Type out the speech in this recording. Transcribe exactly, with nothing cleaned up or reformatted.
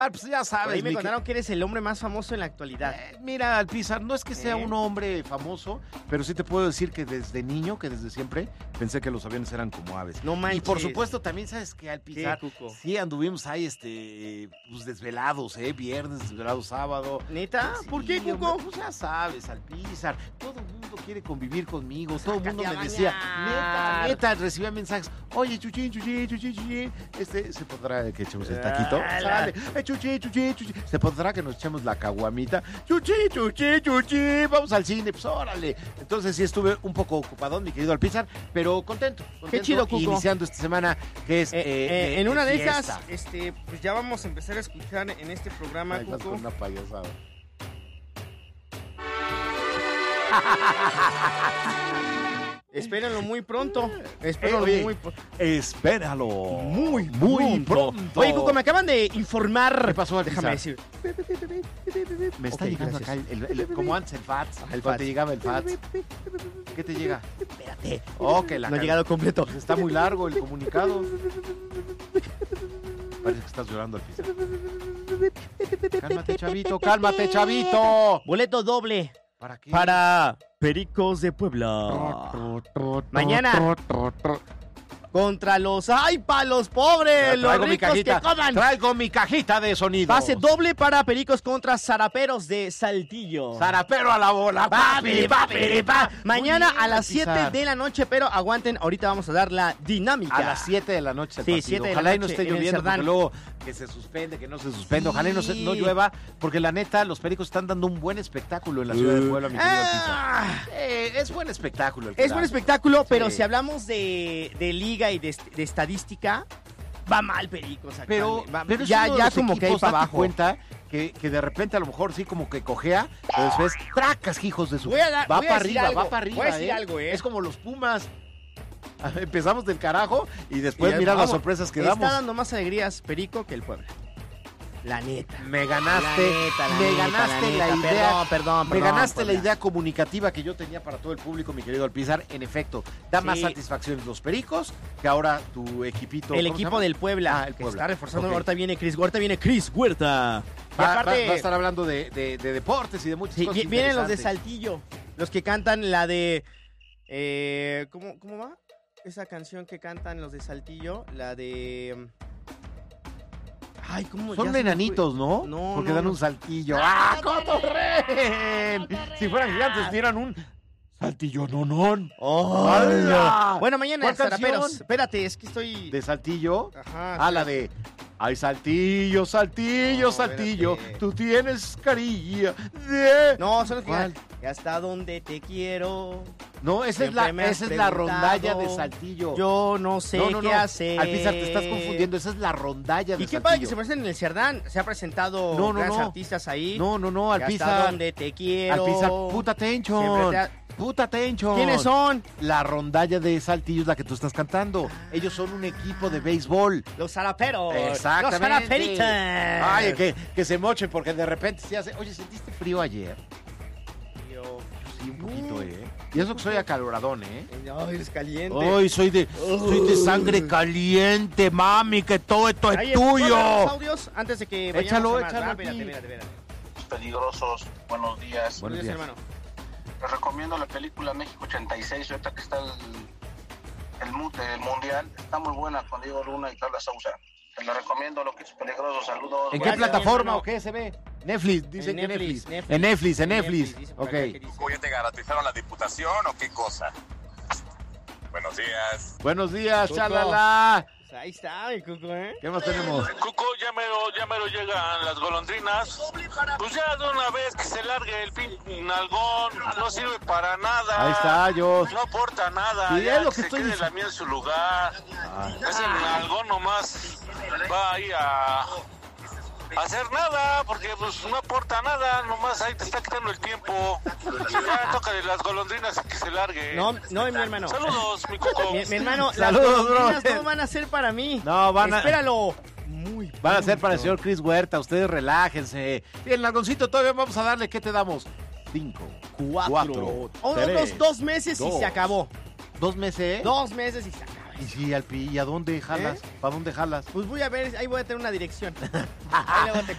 Ah, pues ya sabes. Ahí me mi contaron que... que eres el hombre más famoso en la actualidad. Eh, mira, Alpizar, no es que sea ¿Eh? un hombre famoso, pero sí te puedo decir que desde niño, que desde siempre, pensé que los aviones eran como aves. No manches. Y por supuesto, también sabes que Alpizar, ¿Qué, Cuco? sí anduvimos ahí, este, pues desvelados, ¿eh? Viernes, desvelados, sábado. ¿Neta? Sí, ¿Por qué, Cuco? hombre, pues ya sabes, Alpizar, todo el mundo quiere convivir conmigo, todo el Sácate mundo a me decía, bañar. neta, neta, recibía mensajes, oye, chuchín, chuchín, chuchín, chuchín, este, ¿se podrá que echemos el taquito? Ala. Sale, eh, chuchín, chuchín, chuchín, ¿se podrá que nos echemos la caguamita? Chuchín, chuchín, chuchín, vamos al cine, pues órale. Entonces sí estuve un poco ocupadón, mi querido Alpizar, pero contento, contento. Qué chido, Cuco. Iniciando esta semana, que es Eh, eh, eh, de- en una de fiesta. esas, este, pues ya vamos a empezar a escuchar en este programa, Ay, vas Cuco. con una payasada. Espérenlo muy pronto. Espérenlo Eh, oye, muy pronto. Espéralo. Muy, muy pronto. Oye, Cuco, me acaban de informar. ¿Qué pasó, Alpizar? Déjame decir. Me está Ok, llegando gracias. acá el, el- el- como antes el FATS. el Cuando fax. te llegaba el FATS. ¿Qué te llega? Espérate. Oh, que la No ha cal- llegado completo. Está muy largo el comunicado. Parece que estás llorando, Alpizar. Cálmate, chavito, cálmate, chavito. Boleto doble ¿Para qué? para Pericos de Puebla. Mañana. Contra los... ¡Ay, pa' los pobres! ¡Los Traigo mi ricos cajita. que coman! Traigo mi cajita de sonido. Pase doble para Pericos contra Zaraperos de Saltillo. Zarapero a la bola. Papi, papi, pa. Mañana Muy bien, a las siete Alpizar. de la noche, pero aguanten, ahorita vamos a dar la dinámica. A las siete de la noche el Sí, partido. siete de la Ojalá y no noche esté en el lloviendo, Cerdán. porque luego que se suspende, que no se suspende. Ojalá y no, se- no Sí. llueva, porque la neta, los Pericos están dando un buen espectáculo en la ciudad de Puebla, mi querido Alpizar. Ah, Eh, es buen espectáculo el que es dan. buen espectáculo, pero Sí. si hablamos de, de liga y de, est- de estadística, va mal Pericos. Pero, actualmente. Va- pero es ya, uno de ya los como que hay equipos, para date abajo. cuenta que, que de repente a lo mejor sí como que cojea, pero después tracas, hijos de su... Voy a dar- va voy a para decir arriba, algo, va para arriba, voy a decir ¿eh? algo, ¿eh? Es como los Pumas. Empezamos del carajo y después Y ya mira las vamos. sorpresas que Está damos. dando más alegrías Perico que el Puebla. La neta. Me ganaste, La neta, la me neta, ganaste la la, neta. idea, Perdón, perdón, me perdón, ganaste la Puebla. idea comunicativa que yo tenía para todo el público, mi querido Alpizar. En efecto, da Sí. más satisfacciones los Pericos que ahora tu equipito. El ¿cómo se equipo llama? del Puebla, Ah, el que Puebla. está reforzando. Ok. Ahorita viene Cris Huerta, viene Cris Huerta. Y Va, va- aparte, va a estar hablando de, de- de deportes y de muchas sí, cosas vi- vienen los de interesantes. Saltillo, los que cantan la de... eh, ¿cómo, ¿Cómo va? Esa canción que cantan los de Saltillo, la de... Ay, ¿cómo? Son ya se me enanitos, fue. ¿no? No, Porque no, dan no. un saltillo. ¡Ah, cotorren! Si fueran gigantes, dieran un saltillo nonón. ¡Hala! Bueno, mañana ¿Cuál Zaraperos. canción? Espérate, es que estoy... De saltillo. Ajá. Ah, la de... Ay, saltillo, saltillo, No, saltillo. espérate. Tú tienes carilla de... No, son los que ¿Cuál? ¿Y hasta dónde te quiero? No, esa es Siempre la, me has esa es la preguntado. rondalla de saltillo. Yo no sé no, no, qué no. hacer. Alpizar, te estás confundiendo. Esa es la rondalla de Y qué saltillo. padre que se presenten en el Cerdán. Se ha presentado No, no, grandes no. artistas ahí. No, no, no, ¿Y hasta Alpizar. dónde te quiero? Alpizar, puta tension. Siempre te ha- Puta tension. ¿Quiénes son? La rondalla de Saltillo es la que tú estás cantando. Ellos son un equipo de béisbol. Los zaraperos. Exactamente. Los zaraperitas. Ay, que, que se mochen porque de repente se hace... Oye, ¿sentiste frío ayer? Yo- Sí, un poquito, ¿eh? Y eso que soy acaloradón, ¿eh? No, eres caliente. Ay, soy de, soy de sangre caliente, mami, que todo esto es Ahí, ¿puedo ver los tuyo. audios antes de que vayamos Échalo, a más? échalo Ah, aquí. espérate, espérate, espérate. Peligrosos, buenos días. Buenos Buenos días, días. hermano. Les recomiendo la película México ochenta y seis, ahorita que está el, el, mu- el mundial. Está muy buena con Diego Luna y Carla Sousa. Te la recomiendo, lo que es peligroso. Saludos. ¿En qué Gracias, plataforma hermano. o qué se ve? Netflix, dicen En que Netflix, Netflix. Netflix. En Netflix, en En Netflix. Netflix, dice por Ok. acá que dice. ¿Ya te garantizaron la diputación o qué cosa? Buenos días. Buenos días, Cuco. chalala. Pues ahí está, mi Cuco, ¿eh? ¿Qué más tenemos? Cuco, ya mero, ya mero llegan las golondrinas. Pues ya de una vez que se largue el pin nalgón, no sirve para nada. Ahí está, yo. No aporta nada. Sí, ya es lo que que se estoy quede diciendo. la mía en su lugar. Ah. Ese nalgón nomás va ahí a, a hacer nada, porque pues no aporta nada, nomás ahí te está quitando el tiempo. Ya toca de las golondrinas y que se largue. No, no, mi hermano. Saludos, mi Cuco. Mi, mi hermano, Saludos, las golondrinas brother. no van a ser para mí. No, van a- Espéralo. Muy Van a ser para el pronto. señor Chris Huerta. Ustedes relájense. Bien, Lagoncito, todavía vamos a darle. ¿Qué te damos? Cinco. Cuatro. Cuatro, O- tres, Unos dos meses y dos. se acabó. ¿Dos meses? ¿Eh? Dos meses y se acabó. Y sí, Alpi, ¿y a dónde jalas? ¿Eh? ¿Para dónde jalas? Pues voy a ver, ahí voy a tener una dirección. Ahí luego te